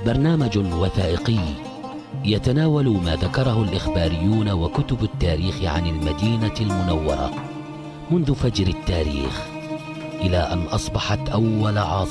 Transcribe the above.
برنامج وثائقي يتناول ما ذكره الإخباريون وكتب التاريخ عن المدينة المنورة منذ فجر التاريخ إلى أن أصبحت أول عاصمة